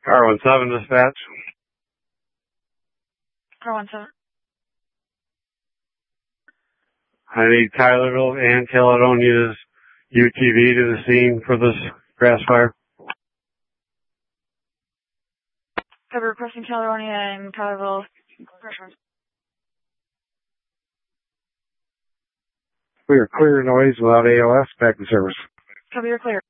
R17 dispatch. R17. I need Tylerville and Caledonia's UTV to the scene for this grass fire. Cover requesting Caledonia and Tylerville. We are clear noise without ALS back in service. Cover, you're clear.